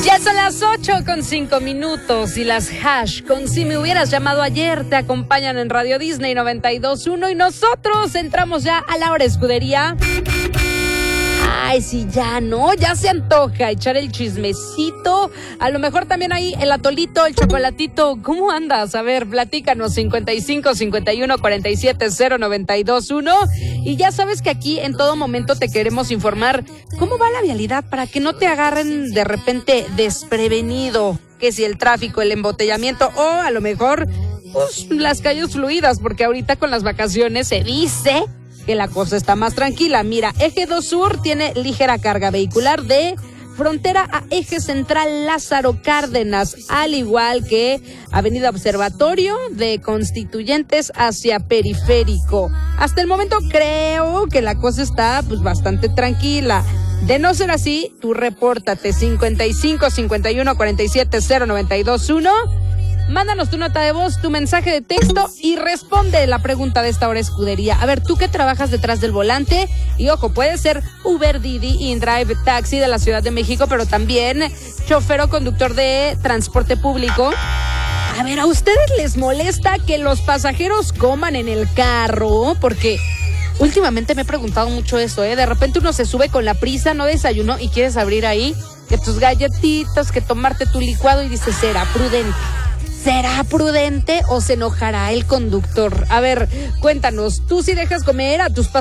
Ya son las 8:05 y las hash con Si Me Hubieras Llamado Ayer te acompañan en Radio Disney 92.1 y nosotros entramos ya a la hora escudería. Ay, sí, ya se antoja echar el chismecito, a lo mejor también ahí el atolito, el chocolatito. ¿Cómo andas? A ver, platícanos, 55 51 47 092.1. Y ya sabes que aquí en todo momento te queremos informar cómo va la vialidad para que no te agarren de repente desprevenido, que si el tráfico, el embotellamiento o a lo mejor pues las calles fluidas, porque ahorita con las vacaciones se dice que la cosa está más tranquila. Mira, Eje 2 Sur tiene ligera carga vehicular de frontera a Eje Central Lázaro Cárdenas, al igual que Avenida Observatorio de Constituyentes hacia Periférico. Hasta el momento creo que la cosa está pues bastante tranquila. De no ser así, tú repórtate 55 51 47 092.1. Mándanos tu nota de voz, tu mensaje de texto y responde la pregunta de esta hora escudería. A ver, tú que trabajas detrás del volante, y ojo, puede ser Uber, Didi, InDrive, taxi de la Ciudad de México, pero también chofer o conductor de transporte público. A ver, ¿a ustedes les molesta que los pasajeros coman en el carro? Porque últimamente me he preguntado mucho eso, De repente uno se sube con la prisa, no desayunó y quieres abrir ahí que tus galletitas, que tomarte tu licuado y dices, ¿será prudente? ¿Será prudente o se enojará el conductor? A ver, cuéntanos, ¿tú sí dejas comer a tus pasajeros